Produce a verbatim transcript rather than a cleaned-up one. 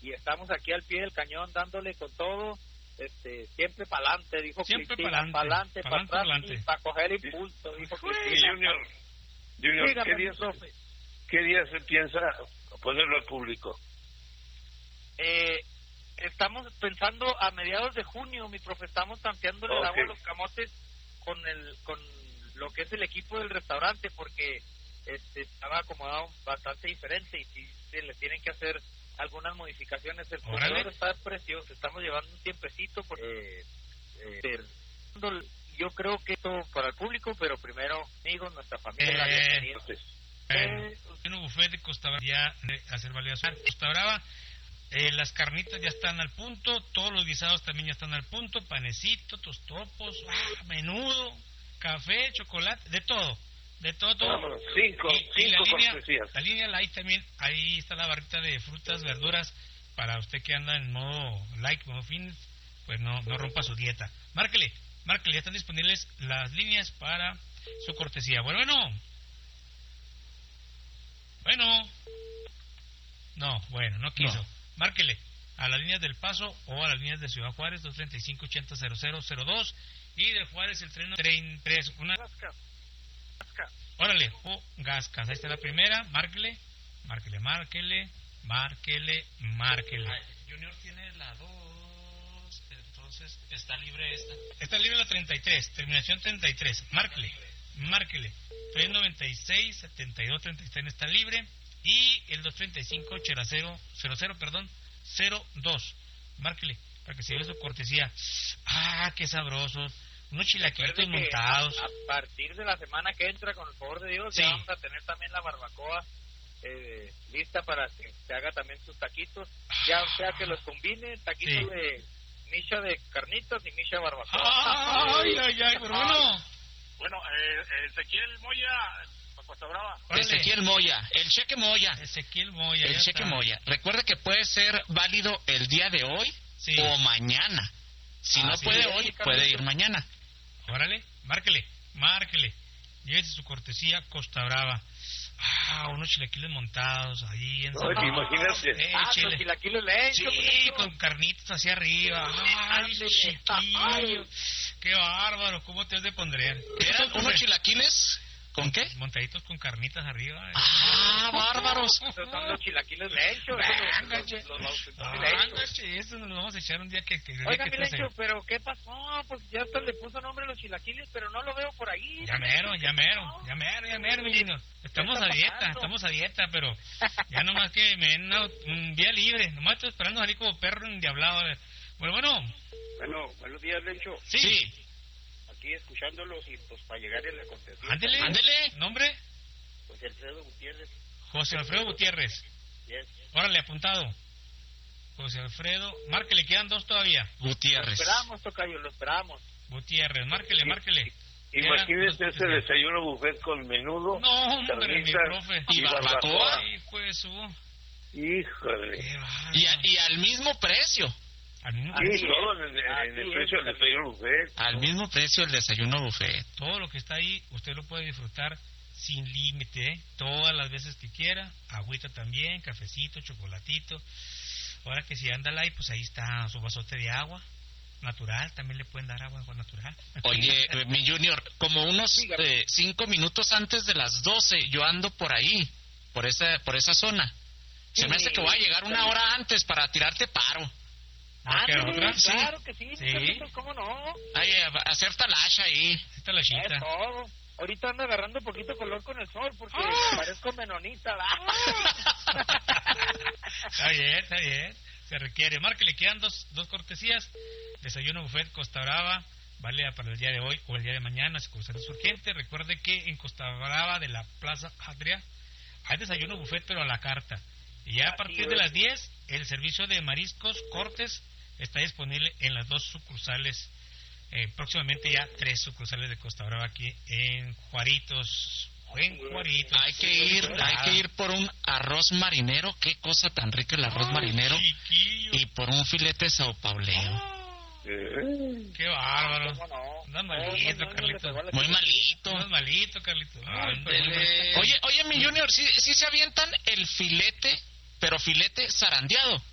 y estamos aquí al pie del cañón dándole con todo, este, siempre para adelante, dijo siempre Cristina, para adelante, para atrás y para coger impulso, dijo Cristina. Junior, Junior, Dígame, ¿qué día, profe. ¿qué día se piensa ponerlo al público? Eh, estamos pensando a mediados de junio, mi profe, estamos tanteándole el Okay. agua a los camotes con el con lo que es el equipo del restaurante, porque este estaba acomodado bastante diferente y si se le tienen que hacer algunas modificaciones. El comedor está precioso, estamos llevando un tiempecito porque eh, eh, yo creo que esto para el público, pero primero amigos, nuestra familia, eh, la bienvenida. Eh, un buffet de Costa Brava ya de hacer valer Costa Brava. Eh, las carnitas ya están al punto, todos los guisados también ya están al punto, panecito, tostopos, ah, menudo, café, chocolate, de todo, de todo, todo. Vámonos, cinco, y, cinco y la línea, cortesías. la línea light también, ahí está la barrita de frutas, verduras, para usted que anda en modo light, modo fitness, pues no, no rompa su dieta. Márquele, márquele, ya están disponibles las líneas para su cortesía. Bueno, bueno. Bueno. No, bueno, no quiso. No. Márquele a las líneas del Paso o a las líneas de Ciudad Juárez, dos treinta y cinco, ochenta, cero cero cero dos, y de Juárez el tren treinta y tres. Una... Gascas. Gascas. Órale, o oh, Gascas. Ahí está la primera. Márquele, márquele, márquele, márquele, márquele. Ay, Junior tiene la dos, entonces está libre esta. Está libre la treinta y tres, terminación treinta y tres. Márquele, márquele. tres noventa y seis, setenta y dos, treinta y tres está libre. Y el dos treinta y cinco, cero cero, perdón, cero dos. Márquele, para que se lleve su cortesía. Ah, qué sabrosos. Unos chilaquilitos montados. A, a partir de la semana que entra, con el favor de Dios, sí, ya vamos a tener también la barbacoa eh, lista para que se haga también sus taquitos. Ya sea que los combine, taquitos sí. de micha de carnitas y micha de barbacoa. Ay, ay, ay, pero bueno. Bueno, eh, Ezequiel Moya... Costa Brava. Ezequiel Moya, el cheque Moya. Ezequiel Moya. El cheque está. Moya. Recuerde que puede ser válido el día de hoy sí. o mañana. Si ah, no sí, puede sí, hoy, sí, puede ir mañana. Órale, márquele, márquele. Llévese su cortesía Costa Brava. Ah, unos chilaquiles montados ahí en no, San... Imagínate. Eh, ah, chile... chilaquiles lentos. Sí, con carnitas hacia arriba. Ay, chiquillo. Qué bárbaro, ¿cómo te has de poner? ¿Eran unos chilaquiles? ¿Con qué? Montaditos con carnitas arriba. ¡Ah, bárbaros! Esos son los chilaquiles lenchos. Estos nos los vamos a echar un día que... que Oiga, mi Lencho, ¿pero qué pasó? Pues ya hasta le puso nombre a los chilaquiles, pero no lo veo por ahí. Ya mero, ya mero, ya mero, ya mero, mi niño. Estamos a dieta, estamos a dieta, pero ya nomás que me den un día libre. Nomás estoy esperando salir como perro endiablado. Bueno, bueno. Bueno, buenos días, Lencho. Sí. sí. Aquí escuchándolos y pues para llegar a la cortesía. Ándele, ándele. ¿Nombre? José Alfredo Gutiérrez. José Alfredo Gutiérrez. Yes. Órale, apuntado. José Alfredo. Márquele, quedan dos todavía. Gutiérrez. Lo esperamos, tocayo, lo esperamos. Gutiérrez, márquele, márquele. Imagínese ese desayuno buffet con menudo. No, hombre, mi profe. Y barbacoa. Hijo de su... Híjole. Y, a, y al mismo precio. Al mismo sí, precio. todo en, en, en el precio del desayuno buffet. Al mismo precio el desayuno buffet. Todo lo que está ahí, usted lo puede disfrutar sin límite, ¿eh? Todas las veces que quiera. Agüita también, cafecito, chocolatito. Ahora que si anda light, pues ahí está su vasote de agua natural. También le pueden dar agua, agua natural. Oye, mi Junior, como unos eh, cinco minutos antes de las doce, yo ando por ahí, por esa, por esa zona. Se sí, me hace que voy a llegar una hora antes para tirarte paro. Ah, sí, otra? Claro que sí, sí. ¿Cómo no? Ay, hacer talacha ahí. Talachita. Es todo. Ahorita ando agarrando un poquito color con el sol porque ¡oh! Parezco menonita, ¿verdad? Está bien, está bien. Se requiere. Marque, le quedan dos, dos cortesías. Desayuno buffet Costa Brava. Vale para el día de hoy o el día de mañana, si es urgente. Recuerde que en Costa Brava de la Plaza Adria hay desayuno buffet, pero a la carta. Y ya a partir de las diez, el servicio de mariscos, cortes, está disponible en las dos sucursales. Eh, próximamente ya tres sucursales de Costa Brava aquí en Juaritos. En Juaritos. Hay que ir, hay que ir por un arroz marinero. Qué cosa tan rica el arroz oh, marinero. Chiquillo. Y por un filete saupauleo. Oh, qué bárbaro. No, no, malito, Carlito. Muy malito. No, malito, Carlito. Oye, oye, mi Junior, ¿sí, sí se avientan el filete, pero filete zarandeado?